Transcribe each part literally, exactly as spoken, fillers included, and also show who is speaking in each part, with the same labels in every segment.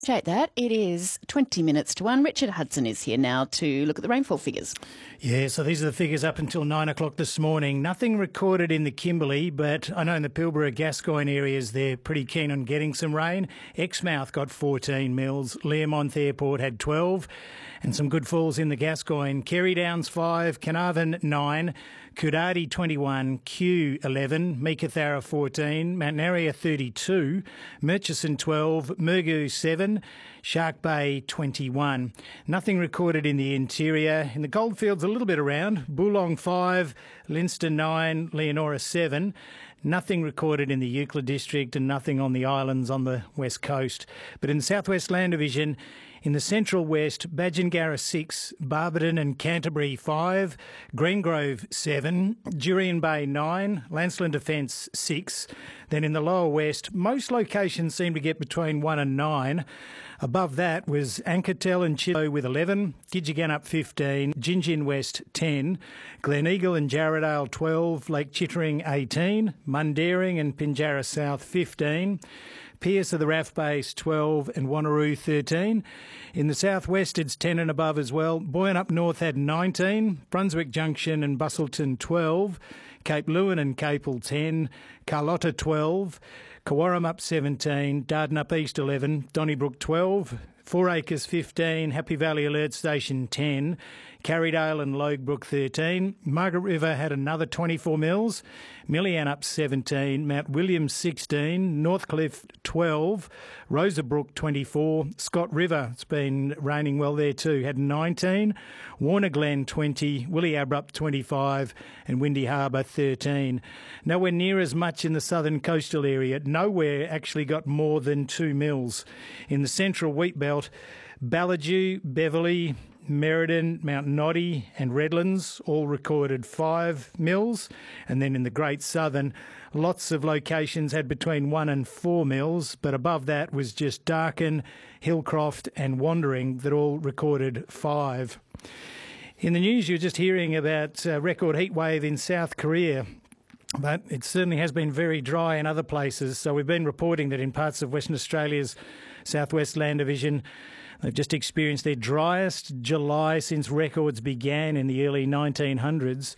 Speaker 1: Appreciate that. It is twenty minutes to one. Richard Hudson is here now to look at the rainfall figures.
Speaker 2: Yeah, so these are the figures up until nine o'clock this morning. Nothing recorded in the Kimberley, but I know in the Pilbara, Gascoyne areas, they're pretty keen on getting some rain. Exmouth got fourteen mils. Learmonth Airport had twelve. And some good falls in the Gascoyne. Kerry Downs five, Carnarvon nine, Coodardie twenty-one, Kew eleven, Meekatharra fourteen, Mount Narrowea thirty-two, Murchison twelve, Murgu seven, Shark Bay twenty-one. Nothing recorded in the interior. In the Goldfields, a little bit around. Boolong five, Leinster nine, Leonora seven. Nothing recorded in the Euclid district and nothing on the islands on the west coast. But in the South West Land Division, in the Central West, Badgingarra six, Barberton and Canterbury five, Greengrove seven, Jurien Bay nine, Lancelin Defence six. Then in the Lower West, most locations seem to get between one and nine. Above that was Ankertel and Chillo with eleven, Gidgegannup fifteen, Gingin West ten, Gleneagle and Jarrahdale twelve, Lake Chittering eighteen, Mundaring and Pinjarra South fifteen, Pearce of the Raff Base twelve and Wanneroo thirteen. In the southwest it's ten and above as well. Boyan up north had nineteen, Brunswick Junction and Bustleton twelve, Cape Lewin and Capel ten, Carlotta twelve, Kawarram up seventeen, Darden up east eleven, Donnybrook twelve, Four Acres fifteen, Happy Valley Alert Station ten, Carrydale and Loguebrook thirteen, Margaret River had another twenty-four mils, Millian up seventeen, Mount William sixteen, Northcliffe twelve, Rosabrook twenty-four, Scott River, it's been raining well there too, had nineteen, Warner Glen twenty, Willie Abrupt twenty-five and Windy Harbour thirteen. Nowhere near as much in the southern coastal area, nowhere actually got more than two mils. In the central wheat belt, Ballajoo, Beverley, Merredin, Mount Noddy and Redlands all recorded five mils. And then in the Great Southern, lots of locations had between one and four mils, but above that was just Darkin, Hillcroft and Wandering that all recorded five. In the news, you're just hearing about a record heat wave in South Korea. But it certainly has been very dry in other places. So we've been reporting that in parts of Western Australia's Southwest Land Division, they've just experienced their driest July since records began in the early nineteen hundreds.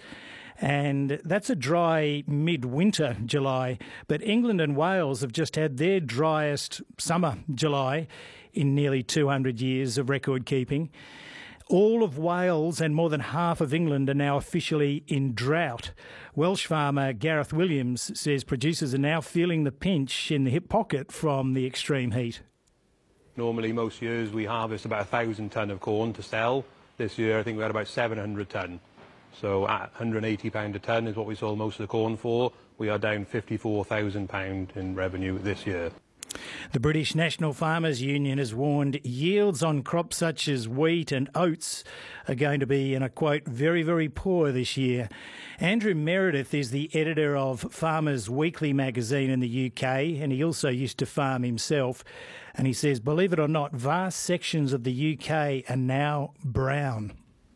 Speaker 2: And that's a dry midwinter July. But England and Wales have just had their driest summer July in nearly two hundred years of record keeping. All of Wales and more than half of England are now officially in drought. Welsh farmer Gareth Williams says producers are now feeling the pinch in the hip pocket from the extreme heat.
Speaker 3: Normally, most years we harvest about a thousand tonne of corn to sell. This year, I think we had about seven hundred tonne. So at one hundred and eighty pounds a tonne is what we sold most of the corn for. We are down fifty-four thousand pounds in revenue this year.
Speaker 2: The British National Farmers Union has warned yields on crops such as wheat and oats are going to be, and I quote, very, very poor this year. Andrew Meredith is the editor of Farmers Weekly magazine in the U K, and he also used to farm himself. And he says, believe it or not, vast sections of the U K are now brown.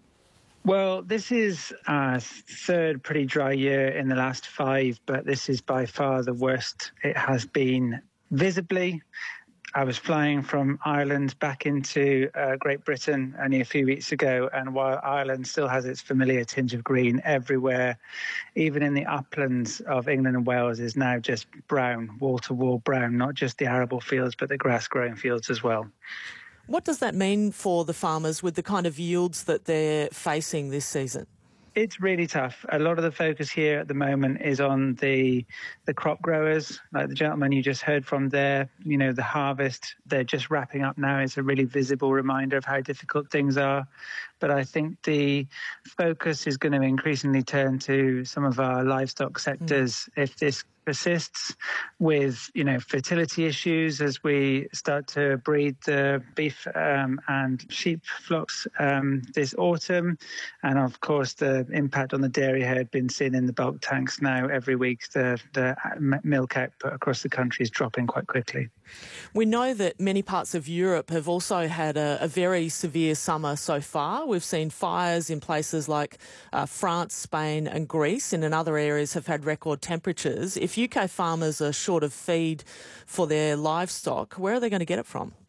Speaker 4: Well, this is our third pretty dry year in the last five, but this is by far the worst it has been visibly. I was flying from Ireland back into uh, Great Britain only a few weeks ago, and while Ireland still has its familiar tinge of green everywhere, even in the uplands of England and Wales is now just brown, wall-to-wall brown, not just the arable fields but the grass-growing fields as well.
Speaker 5: What does that mean for the farmers with the kind of yields that they're facing this season?
Speaker 4: It's really tough. A lot of the focus here at the moment is on the the crop growers, like the gentleman you just heard from there. You know, the harvest, they're just wrapping up now. It's a really visible reminder of how difficult things are. But I think the focus is going to increasingly turn to some of our livestock sectors mm. if this persists, with, you know, fertility issues as we start to breed the beef um, and sheep flocks um, this autumn, and of course the impact on the dairy herd been seen in the bulk tanks now every week. The, the milk output across the country is dropping quite quickly.
Speaker 5: We know that many parts of Europe have also had a, a very severe summer so far. We've seen fires in places like uh, France, Spain and Greece, and in other areas have had record temperatures. If U K farmers are short of feed for their livestock, where are they going to get it from?